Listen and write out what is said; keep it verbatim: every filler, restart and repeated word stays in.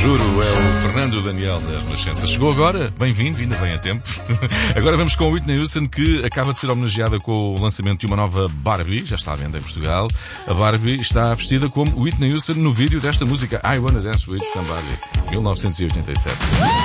Juro, é o Fernando Daniel da Renascença. Chegou agora, bem-vindo, ainda bem a tempo. Agora vamos com a Whitney Houston, que acaba de ser homenageada com o lançamento de uma nova Barbie, já está à venda em Portugal. A Barbie está vestida como Whitney Houston no vídeo desta música I Wanna Dance With Somebody, mil novecentos e oitenta e sete.